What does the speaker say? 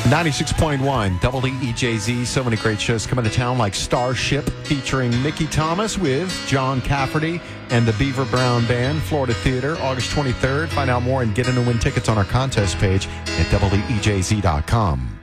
96.1 WEJZ. So many great shows coming to town, like Starship featuring Mickey Thomas with John Cafferty and the Beaver Brown Band, Florida Theater, August 23rd. Find out more and get in and win tickets on our contest page at WEJZ.com.